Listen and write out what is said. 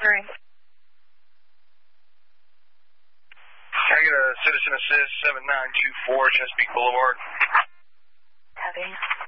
answering. I get a citizen assist 7924 Chesapeake Boulevard. Copy.